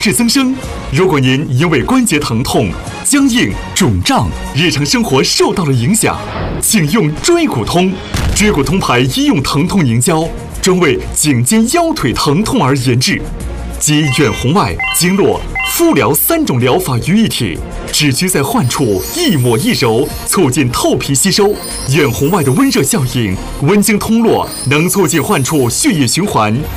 质增生。如果您因为关节疼痛、僵硬、肿胀，日常生活受到了影响，请用椎骨通。椎骨通牌医用疼痛凝胶，专为颈肩腰腿疼痛而研制，集远红外、经络、敷疗3种疗法于一体，只需在患处一抹一揉，促进透皮吸收。远红外的温热效应，温经通络，能促进患处血液循环。